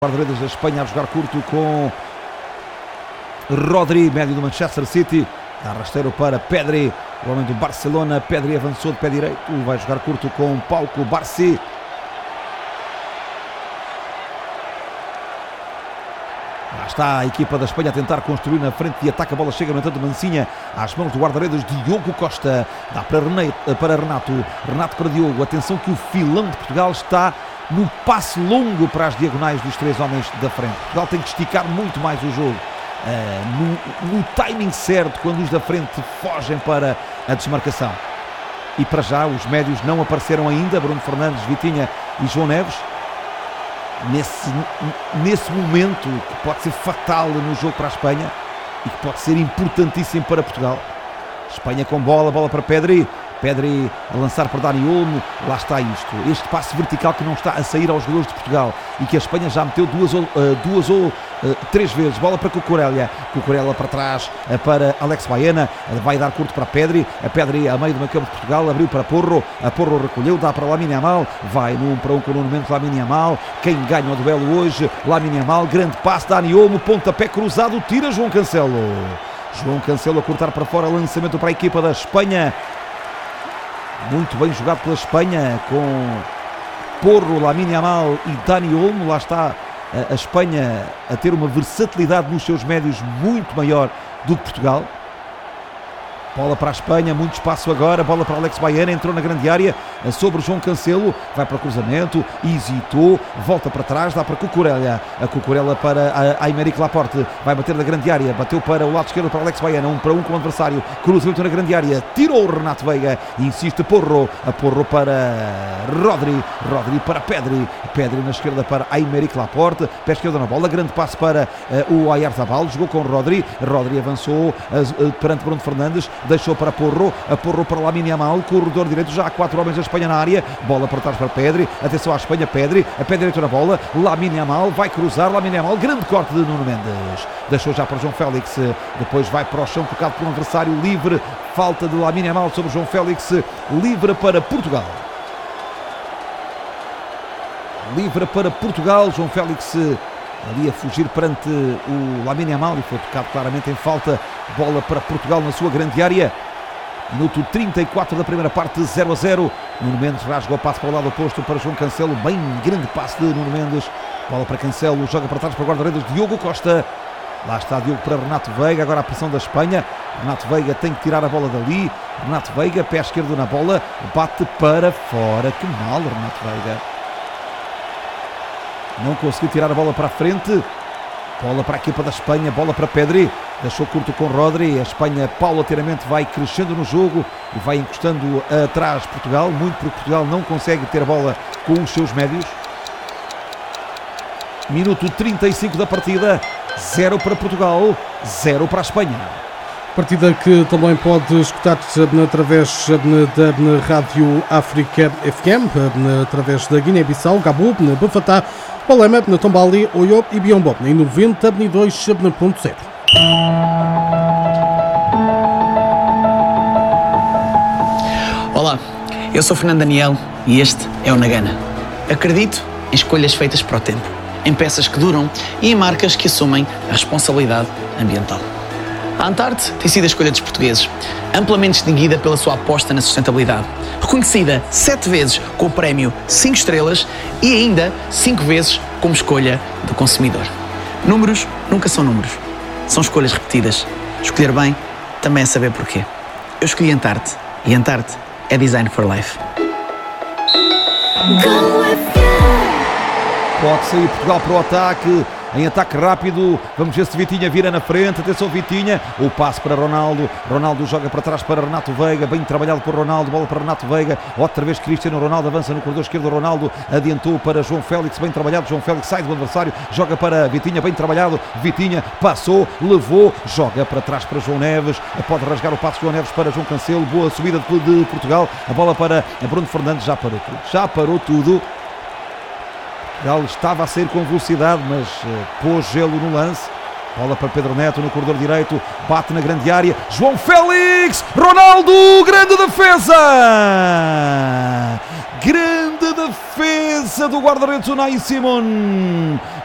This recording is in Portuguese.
Guarda-redes da Espanha a jogar curto com Rodri, médio do Manchester City, dá rasteiro para Pedri, o homem do Barcelona. Pedri avançou de pé direito, vai jogar curto com Pau Cubarsí. Lá está a equipa da Espanha a tentar construir na frente de ataque. A bola chega, no entanto, Mancinha às mãos do guarda-redes Diogo Costa. Dá para Renato. Renato para Diogo. Atenção que o filão de Portugal está no passe longo para as diagonais dos três homens da frente. Portugal tem que esticar muito mais o jogo. No timing certo, quando os da frente fogem para a desmarcação. E para já os médios não apareceram ainda. Bruno Fernandes, Vitinha e João Neves. Nesse momento que pode ser fatal no jogo para a Espanha e que pode ser importantíssimo para Portugal. Espanha com bola para Pedri a lançar para Dani Olmo. Lá está isto, este passe vertical que não está a sair aos golos de Portugal e que a Espanha já meteu duas ou três vezes. Bola para Cucurella para trás para Alex Baena, vai dar curto para Pedri, a Pedri a meio do meio campo de Portugal, abriu para Porro, a Porro recolheu, dá para Lamine Yamal, vai no 1 para 1 com o Nuno Mendes. Lamine Yamal, quem ganha o duelo hoje, Lamine Yamal, grande passe, Dani Olmo, pontapé cruzado, tira João Cancelo a cortar para fora, lançamento para a equipa da Espanha. Muito bem jogado pela Espanha, com Porro, Lamine Yamal e Dani Olmo. Lá está a Espanha a ter uma versatilidade nos seus médios muito maior do que Portugal. Bola para a Espanha, muito espaço agora, bola para Alex Baena, entrou na grande área, sobre João Cancelo, vai para o cruzamento, hesitou, volta para trás, dá para Cucurella, a Cucurella para a Aymeric Laporte, vai bater na grande área, bateu para o lado esquerdo para Alex Baena, 1 para 1 com o adversário, cruzamento na grande área, tirou o Renato Veiga, insiste Porro para Rodri para Pedri na esquerda para Aymeric Laporte, pé esquerdo na bola, grande passe para o Oyarzabal, jogou com Rodri avançou perante Bruno Fernandes, deixou para Porro para Lamine Yamal, corredor direito, já há 4 homens da Espanha na área, bola para trás para Pedri, atenção à Espanha, Pedri, a pé direito na bola, Lamine Yamal, vai cruzar, Lamine Yamal, grande corte de Nuno Mendes, deixou já para João Félix, depois vai para o chão, tocado por um adversário livre, falta de Lamine Yamal sobre João Félix, livre para Portugal, João Félix ali a fugir perante o Lamine Yamal e foi tocado claramente em falta. Bola para Portugal na sua grande área. Minuto 34 da primeira parte, 0-0. Nuno Mendes rasga o passe para o lado oposto para João Cancelo. Bem grande passe de Nuno Mendes. Bola para Cancelo, joga para trás para o guarda-redes Diogo Costa. Lá está Diogo para Renato Veiga, agora a pressão da Espanha. Renato Veiga tem que tirar a bola dali. Renato Veiga, pé esquerdo na bola, bate para fora. Que mal, Renato Veiga. Não conseguiu tirar a bola para a frente. Bola para a equipa da Espanha, bola para Pedri, deixou curto com Rodri. A Espanha paulatinamente vai crescendo no jogo e vai encostando atrás Portugal, muito porque Portugal não consegue ter a bola com os seus médios. Minuto 35 da partida, 0 para Portugal, 0 para a Espanha. Partida que também pode escutar-se através da Rádio África FM, através da Guiné-Bissau, Gabo, Bafatá, Palema, Tombali, Oyo e Biombo, em 92.0. Olá, eu sou Fernando Daniel e este é o Nagana. Acredito em escolhas feitas para o tempo, em peças que duram e em marcas que assumem a responsabilidade ambiental. A Antarte tem sido a escolha dos portugueses, amplamente distinguida pela sua aposta na sustentabilidade, reconhecida 7 vezes com o prémio 5 estrelas e ainda 5 vezes como escolha do consumidor. Números nunca são números, são escolhas repetidas. Escolher bem também é saber porquê. Eu escolhi Antarte e Antarte é Design for Life. Pode sair Portugal para o ataque, em ataque rápido, vamos ver se Vitinha vira na frente, atenção Vitinha, o passe para Ronaldo joga para trás para Renato Veiga, bem trabalhado por Ronaldo, bola para Renato Veiga, outra vez Cristiano Ronaldo, avança no corredor esquerdo, Ronaldo adiantou para João Félix, bem trabalhado, João Félix sai do adversário, joga para Vitinha, bem trabalhado, Vitinha passou, levou, joga para trás para João Neves, pode rasgar o passe João Neves para João Cancelo, boa subida de Portugal, a bola para Bruno Fernandes, já parou tudo. Ele estava a sair com velocidade, mas pôs gelo no lance. Bola para Pedro Neto no corredor direito, bate na grande área, João Félix, Ronaldo, grande defesa! Grande defesa do guarda-redes Unai Simon.